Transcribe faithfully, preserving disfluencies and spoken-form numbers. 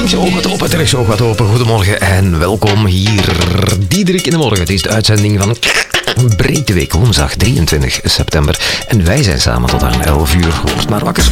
Telekshow gaat open, Telekshow gaat open. Goedemorgen en welkom hier. Diederik in de morgen. Het is de uitzending van Breedteweek, woensdag drieëntwintig september. En wij zijn samen tot aan elf uur. Word maar wakker.